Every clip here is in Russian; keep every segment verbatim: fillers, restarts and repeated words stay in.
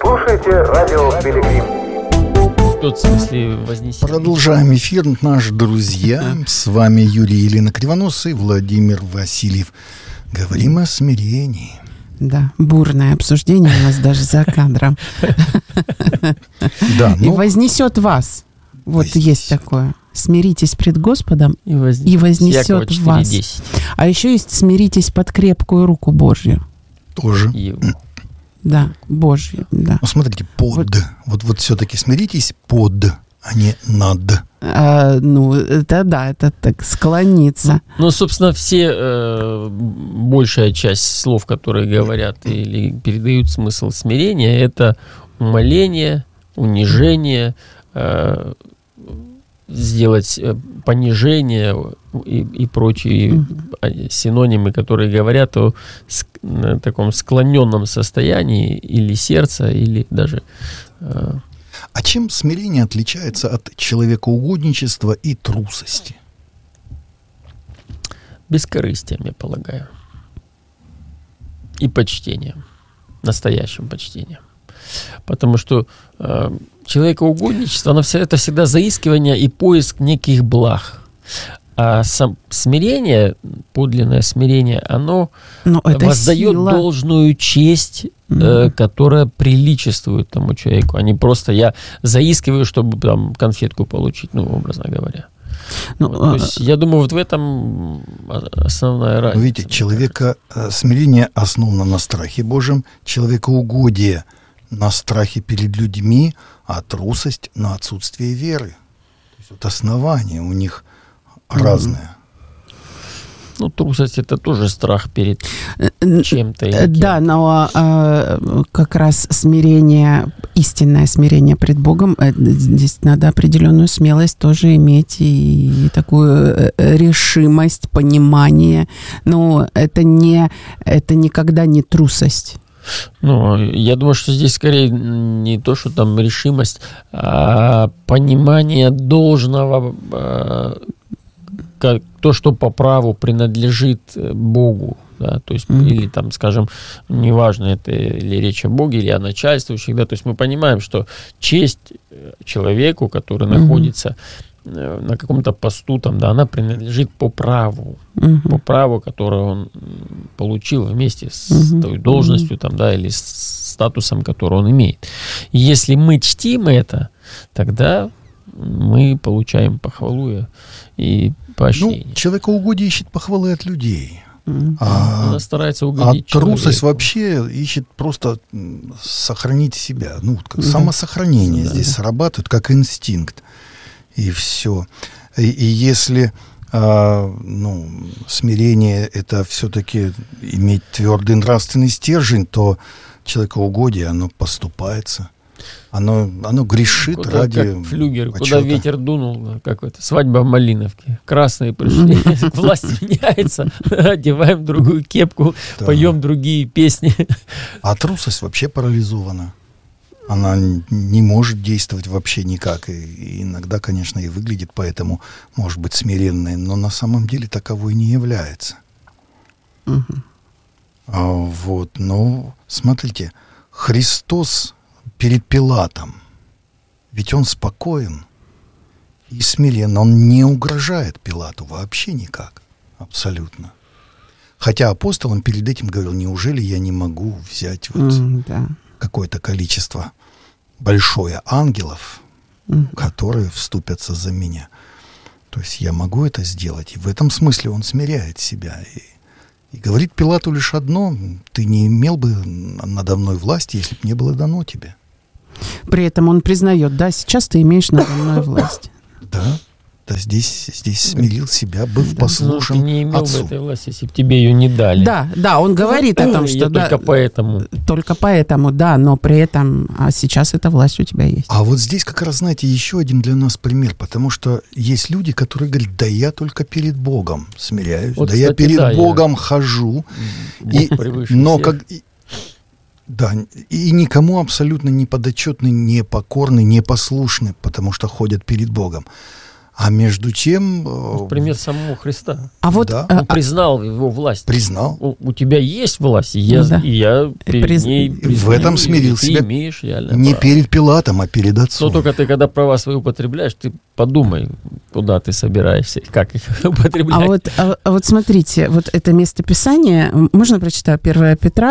слушаете радио Пилигрим. В тот смысле вознесения. Продолжаем эфир, наши друзья. С вами Юрий и Елена Кривонос и Владимир Васильев. Говорим о смирении. Да, бурное обсуждение у нас даже за кадром. Да, и вознесет вас. Вот есть такое. Смиритесь пред Господом, и вознесет, и вознесет вас. десять. А еще есть смиритесь под крепкую руку Божью. Тоже. Его. Да, Божью, да. Ну, смотрите, под. Вот, вот, вот все-таки смиритесь под, а не над. А, ну, это да, это так, склониться. Ну, ну собственно, все, э, большая часть слов, которые говорят или передают смысл смирения, это умоление, унижение, э, сделать понижение и, и прочие mm-hmm. синонимы, которые говорят о ск- таком склоненном состоянии или сердца, или даже... Э... А чем смирение отличается от человекоугодничества и трусости? Бескорыстием, я полагаю. И почтением. Настоящим почтением. Потому что э, человекоугодничество, оно все, это всегда заискивание и поиск неких благ. А сам, смирение, подлинное смирение, оно воздает сила. Должную честь, mm-hmm. э, которая приличествует тому человеку. А не просто я заискиваю, чтобы там конфетку получить, ну, образно говоря. Ну, вот, то есть, я думаю, вот в этом основная разница. Видите, человека смирение основано на страхе Божьем, человекоугодие на страхе перед людьми, а трусость на отсутствие веры. То есть вот основания у них mm-hmm. разные. Ну, трусость — это тоже страх перед чем-то. Или да, но а, как раз смирение, истинное смирение пред Богом, здесь надо определенную смелость тоже иметь и, и такую решимость, понимание. Но это, не, это никогда не трусость. Ну, я думаю, что здесь скорее не то, что там решимость, а понимание должного, как то, что по праву принадлежит Богу, да, то есть, mm-hmm. или там, скажем, неважно, это или речь о Боге, или о начальствующих, да, то есть мы понимаем, что честь человеку, который mm-hmm. находится на каком-то посту, там, да, она принадлежит по праву, uh-huh. по праву, которое он получил вместе с uh-huh. той должностью, там, да, или с статусом, который он имеет. И если мы чтим это, тогда мы получаем похвалу и поощрение. Ну, человекоугодие ищет похвалы от людей. Uh-huh. А, Она старается угодить а трусость вообще ищет просто сохранить себя. Ну, как uh-huh. самосохранение uh-huh. здесь срабатывает, как инстинкт. И все. И, и если а, ну, смирение — это все-таки иметь твердый нравственный стержень, то человекоугодие, оно поступается. Оно, оно грешит куда, ради как флюгер, почета. Куда ветер дунул, как это, свадьба в Малиновке. Красные пришли, власть меняется, одеваем другую кепку, поем другие песни. А трусость вообще парализована. Она не может действовать вообще никак. И, и иногда, конечно, и выглядит поэтому, может быть, смиренной, но на самом деле таковой не является. Uh-huh. А, вот, ну, смотрите, Христос перед Пилатом, ведь он спокоен и смирен, он не угрожает Пилату вообще никак, абсолютно. Хотя апостол перед этим говорил: неужели я не могу взять вот mm, да. какое-то количество большое ангелов, mm-hmm. которые вступятся за меня. То есть я могу это сделать. И в этом смысле он смиряет себя. И, и говорит Пилату лишь одно: ты не имел бы надо мной власти, если бы не было дано тебе. При этом он признает: да, сейчас ты имеешь надо мной власть. Да. Да, здесь, здесь смирил себя, быв да. послушен ну, ты не имел отцу. бы этой власти, если бы тебе ее не дали. Да, да, он говорит о том, что... Я да, только поэтому. Только поэтому, да, но при этом, а сейчас эта власть у тебя есть. А вот здесь как раз, знаете, еще один для нас пример, потому что есть люди, которые говорят: да я только перед Богом смиряюсь, вот, да кстати, я перед да, Богом я... хожу, и, но как... Да, и никому абсолютно не подотчетны, не покорны, не послушны, потому что ходят перед Богом. А между тем... Пример самого Христа. А вот, да. Он признал его власть. Признал. У, у тебя есть власть, и я, Да. и я перед Приз... ней признаю, в этом смирил и ты себя имеешь реальное не право. перед Пилатом, а перед Но Отцом. только ты, когда права свои употребляешь, ты подумай, куда ты собираешься, и как их употреблять. А вот, а, а вот смотрите, вот это местописание, можно прочитать первое Петра,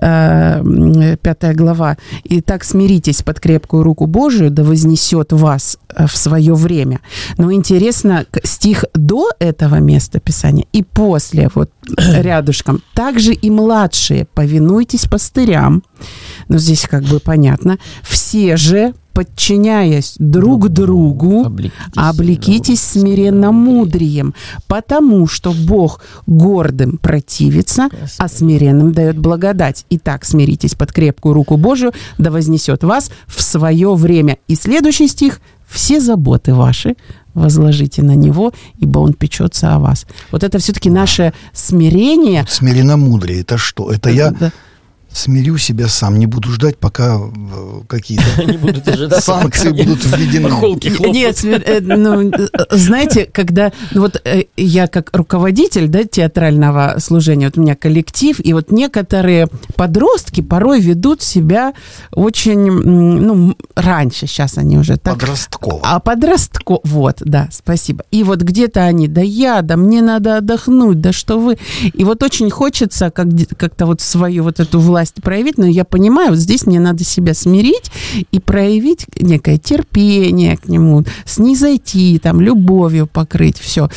э, пятая глава. «Итак, смиритесь под крепкую руку Божию, да вознесет вас в свое время». Но интересно, стих до этого местописания и после, вот рядышком. «Также и младшие, повинуйтесь пастырям». Ну, здесь как бы понятно. «Все же, подчиняясь друг другу, Облекитесь, облекитесь смиренно мудрием, потому что Бог гордым противится, а смиренным дает благодать. Итак, смиритесь под крепкую руку Божию, да вознесет вас в свое время». И следующий стих: «Все заботы ваши возложите на Него, ибо Он печется о вас». Вот это все-таки наше смирение. Вот смиренно-мудрее, это что? Это я Да. смирю себя сам, не буду ждать, пока э, какие-то Они будут ожидать, санкции пока будут введены. по холке хлопнут. Нет, э, ну, э, знаете, когда ну, вот э, я как руководитель, да, театрального служения, вот у меня коллектив, и вот некоторые подростки порой ведут себя очень, м, ну, раньше, сейчас они уже так... Подростково. А подростко... Вот, да, спасибо. И вот где-то они, да я, да мне надо отдохнуть, да что вы... И вот очень хочется как, как-то вот свою вот эту власть проявить, но я понимаю, вот здесь мне надо себя смирить и проявить некое терпение к нему, снизойти, там, любовью покрыть, все.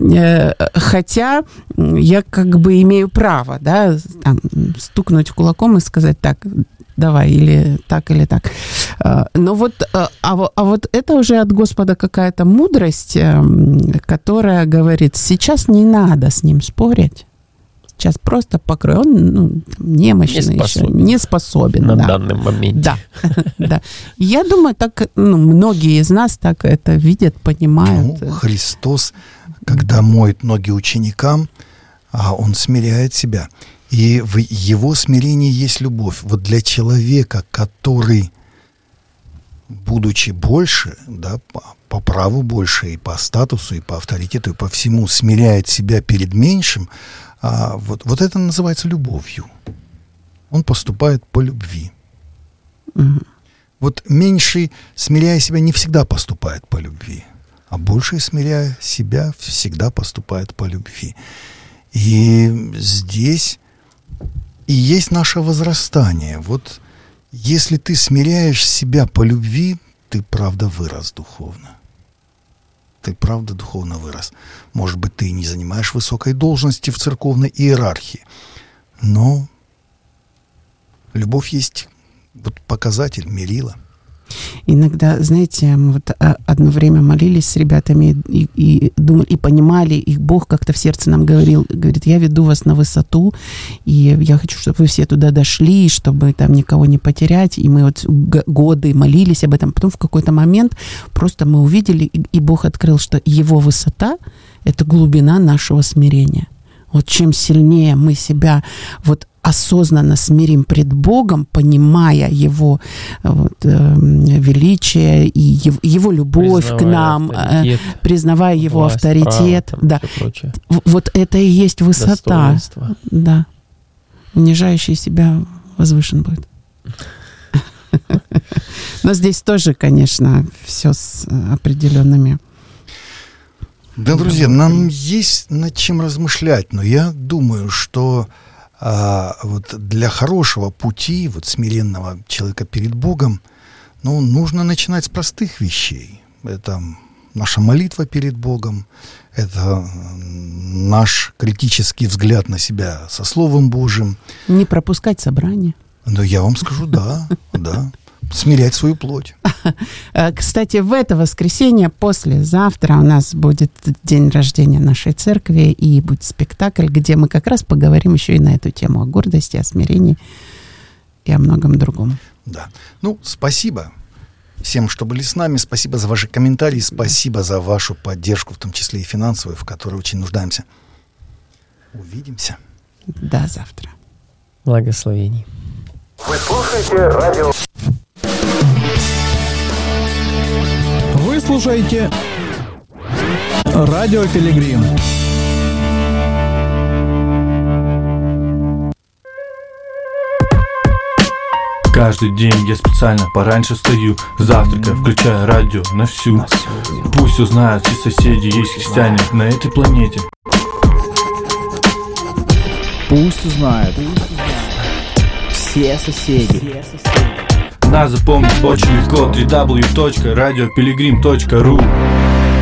Хотя я как бы имею право, да, там, стукнуть кулаком и сказать так, давай, или так, или так. Но вот, а, а вот это уже от Господа какая-то мудрость, которая говорит, сейчас не надо с ним спорить. Сейчас просто покрой. Он ну, немощный, не еще, не способен. На да. данный момент. Да, да. Я думаю, так ну, многие из нас так это видят, понимают. Ну, Христос, когда моет ноги ученикам, Он смиряет себя. И в Его смирении есть любовь. Вот для человека, который, будучи больше, да, по, по праву больше, и по статусу, и по авторитету, и по всему, смиряет себя перед меньшим, а вот, вот это называется любовью. Он поступает по любви. Угу. Вот меньший, смиряя себя, не всегда поступает по любви, а больший, смиряя себя, всегда поступает по любви. И здесь и есть наше возрастание. Вот если ты смиряешь себя по любви, ты правда вырос духовно. Ты правда духовно вырос. Может быть, ты не занимаешь высокой должности в церковной иерархии, но любовь есть вот показатель, мерило. Иногда, знаете, мы вот одно время молились с ребятами и, и думали, и понимали, и Бог как-то в сердце нам говорил, говорит, я веду вас на высоту, и я хочу, чтобы вы все туда дошли, чтобы там никого не потерять. И мы вот годы молились об этом. Потом в какой-то момент просто мы увидели, и, и Бог открыл, что Его высота — это глубина нашего смирения. Вот чем сильнее мы себя вот осознанно смирим пред Богом, понимая Его вот, э, величие и Его, его любовь признавая к нам, э, признавая Его власть, авторитет, право, там, да. всё прочее. Вот это и есть высота. Достоинство. Да. Унижающий себя возвышен будет. Но здесь тоже, конечно, все с определенными. Да, друзья, нам есть над чем размышлять, но я думаю, что а, вот для хорошего пути, вот смиренного человека перед Богом, ну, нужно начинать с простых вещей. Это наша молитва перед Богом, это наш критический взгляд на себя со Словом Божьим. Не пропускать собрание. Ну, я вам скажу, да, да. Смирять свою плоть. Кстати, в это воскресенье, послезавтра, у нас будет день рождения нашей церкви, и будет спектакль, где мы как раз поговорим еще и на эту тему о гордости, о смирении и о многом другом. Да. Ну, спасибо всем, что были с нами. Спасибо за ваши комментарии. Спасибо за вашу поддержку, в том числе и финансовую, в которой очень нуждаемся. Увидимся. До завтра. Благословений. Вы слушаете радио... Вы слушаете Радио Пилигрим. Каждый день я специально пораньше встаю, завтракая, включая радио на всю. Пусть узнают все соседи, есть христиане на этой планете. Пусть узнают все соседи. Нас запомнить очень легко. дабл ю дабл ю дабл ю точка радио пилигрим точка ру.